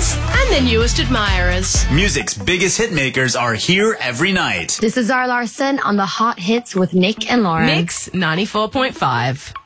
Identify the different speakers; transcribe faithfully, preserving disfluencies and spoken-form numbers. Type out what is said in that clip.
Speaker 1: haters
Speaker 2: and the newest admirers.
Speaker 1: Music's biggest hitmakers are here every night.
Speaker 3: This is Zara Larson on the Hot Hits with Nick and Lauren.
Speaker 2: Mix ninety-four point five.